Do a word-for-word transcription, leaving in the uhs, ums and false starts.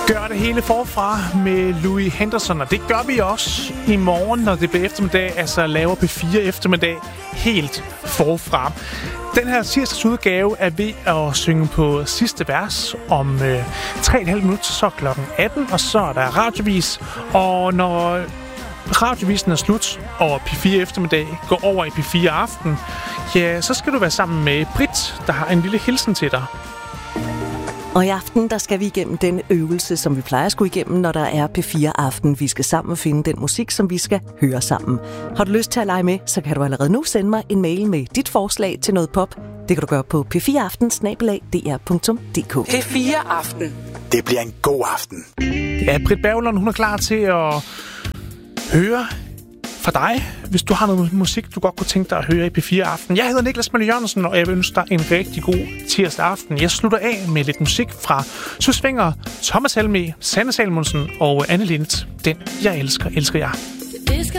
Gør det hele forfra med Louis Henderson, og det gør vi også i morgen, når det bliver eftermiddag, altså laver P fire eftermiddag helt forfra. Den her tirsdags udgave er ved at synge på sidste vers om øh, tre komma fem minutter, så klokken atten, og så er der radiovis, og når radiovisen er slut, og P fire eftermiddag går over i P fire aften, ja, så skal du være sammen med Britt, der har en lille hilsen til dig. Og i aften, der skal vi igennem den øvelse, som vi plejer at skulle igennem, når der er P fire aften. Vi skal sammen finde den musik, som vi skal høre sammen. Har du lyst til at lege med, så kan du allerede nu sende mig en mail med dit forslag til noget pop. Det kan du gøre på p fire aften snabel-a d r punktum d k. P fire aften. Det bliver en god aften. Ja, Britt Berglund, hun er klar til at høre fra dig, hvis du har noget musik, du godt kunne tænke dig at høre i P fire aften. Jeg hedder Niklas Møller Jørgensen, og jeg vil ønske dig en rigtig god tirsdag aften. Jeg slutter af med lidt musik fra Søs Fenger, Thomas Helmig, Sanne Salmonsen og Anne Lindt. Den, jeg elsker, elsker jeg.